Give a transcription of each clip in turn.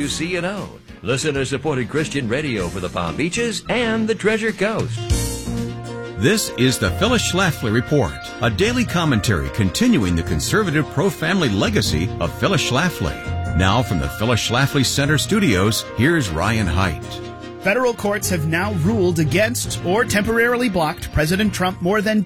WCNO, listener-supported Christian radio for the Palm Beaches and the Treasure Coast. This is the Phyllis Schlafly Report, a daily commentary continuing the conservative pro-family legacy of Phyllis Schlafly. Now from the Phyllis Schlafly Center studios, here's Ryan Haidt. Federal courts have now ruled against or temporarily blocked President Trump more than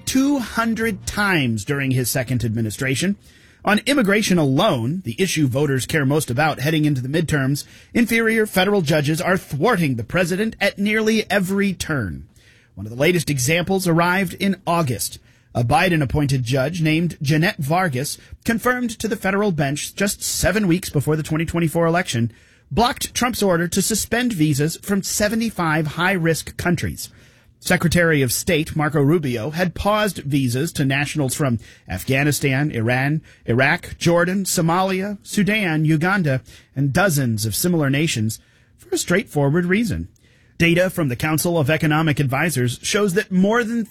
200 times during his second administration. On immigration alone, the issue voters care most about heading into the midterms, inferior federal judges are thwarting the president at nearly every turn. One of the latest examples arrived in August. A Biden-appointed judge named Jeanette Vargas confirmed to the federal bench just 7 weeks before the 2024 election, blocked Trump's order to suspend visas from 75 high-risk countries. Secretary of State Marco Rubio had paused visas to nationals from Afghanistan, Iran, Iraq, Jordan, Somalia, Sudan, Uganda, and dozens of similar nations for a straightforward reason. Data from the Council of Economic Advisors shows that more than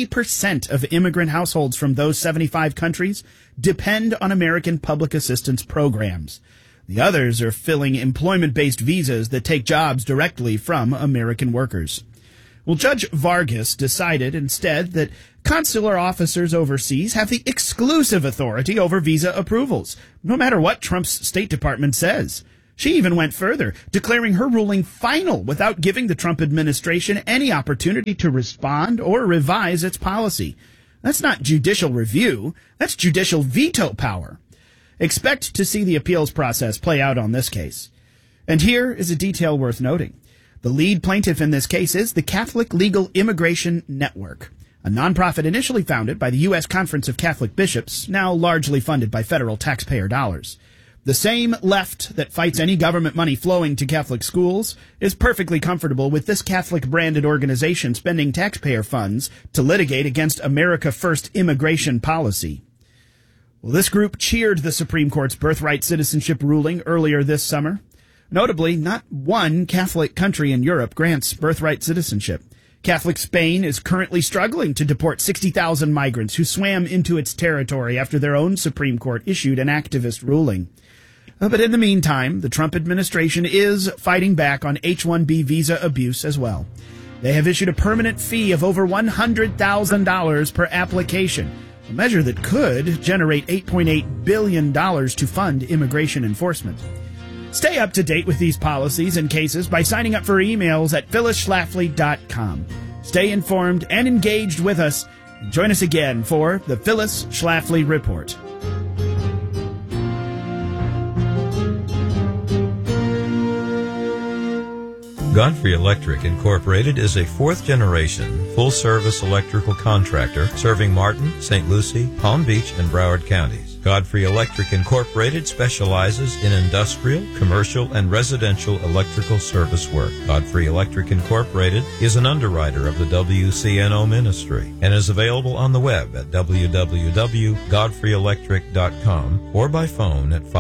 30% of immigrant households from those 75 countries depend on American public assistance programs. The others are filling employment-based visas that take jobs directly from American workers. Well, Judge Vargas decided instead that consular officers overseas have the exclusive authority over visa approvals, no matter what Trump's State Department says. She even went further, declaring her ruling final without giving the Trump administration any opportunity to respond or revise its policy. That's not judicial review, that's judicial veto power. Expect to see the appeals process play out on this case. And here is a detail worth noting. The lead plaintiff in this case is the Catholic Legal Immigration Network, a nonprofit initially founded by the U.S. Conference of Catholic Bishops, now largely funded by federal taxpayer dollars. The same left that fights any government money flowing to Catholic schools is perfectly comfortable with this Catholic-branded organization spending taxpayer funds to litigate against America First immigration policy. Well, this group cheered the Supreme Court's birthright citizenship ruling earlier this summer. Notably, not one Catholic country in Europe grants birthright citizenship. Catholic Spain is currently struggling to deport 60,000 migrants who swam into its territory after their own Supreme Court issued an activist ruling. But in the meantime, the Trump administration is fighting back on H-1B visa abuse as well. They have issued a permanent fee of over $100,000 per application, a measure that could generate $8.8 billion to fund immigration enforcement. Stay up to date with these policies and cases by signing up for emails at phyllisschlafly.com. Stay informed and engaged with us. Join us again for the Phyllis Schlafly Report. Godfrey Electric Incorporated is a fourth-generation, full-service electrical contractor serving Martin, St. Lucie, Palm Beach, and Broward counties. Godfrey Electric Incorporated specializes in industrial, commercial, and residential electrical service work. Godfrey Electric Incorporated is an underwriter of the WCNO ministry and is available on the web at www.godfreyelectric.com or by phone at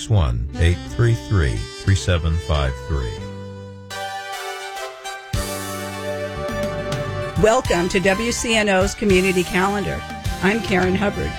561-833-3753. Welcome to WCNO's Community Calendar. I'm Karen Hubbard.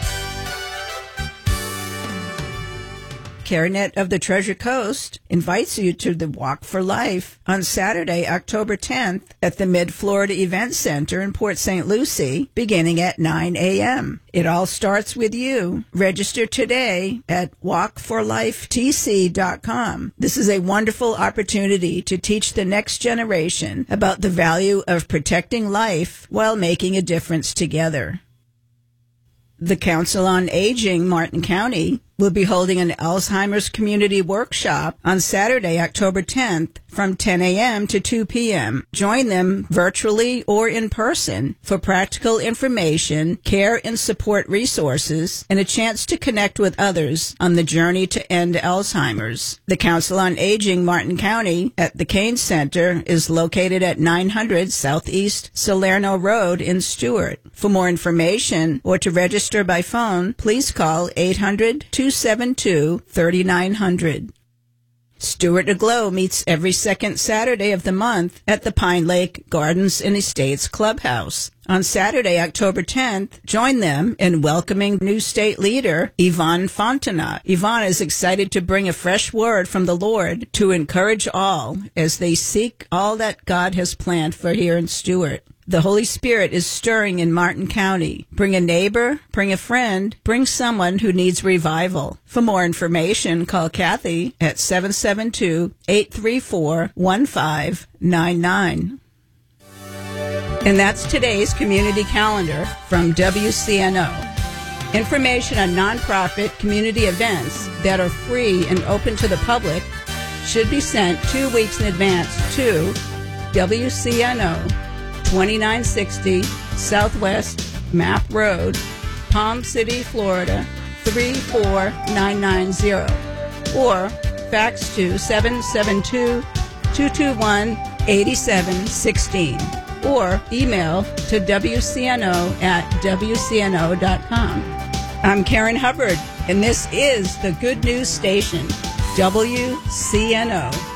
CareNet of the Treasure Coast invites you to the Walk for Life on Saturday, October 10th at the Mid-Florida Event Center in Port St. Lucie, beginning at 9 a.m. It all starts with you. Register today at walkforlifetc.com. This is a wonderful opportunity to teach the next generation about the value of protecting life while making a difference together. The Council on Aging, Martin County, will be holding an Alzheimer's community workshop on Saturday, October 10th from 10 a.m. to 2 p.m. Join them virtually or in person for practical information, care and support resources, and a chance to connect with others on the journey to end Alzheimer's. The Council on Aging, Martin County, at the Kane Center is located at 900 Southeast Salerno Road in Stuart. For more information or to register by phone, please call 800-272-3900. Stuart Aglow meets every second Saturday of the month at the Pine Lake Gardens and Estates Clubhouse. On Saturday, October 10th, join them in welcoming new state leader Yvonne Fontenot. Yvonne is excited to bring a fresh word from the Lord to encourage all as they seek all that God has planned for here in Stuart. The Holy Spirit is stirring in Martin County. Bring a neighbor, bring a friend, bring someone who needs revival. For more information, call Kathy at 772-834-1599. And that's today's community calendar from WCNO. Information on nonprofit community events that are free and open to the public should be sent 2 weeks in advance to WCNO, 2960 Southwest Map Road, Palm City, Florida, 34990, or fax to 772-221-8716. or email to wcno@wcno.com. I'm Karen Hubbard, and this is the Good News Station, WCNO.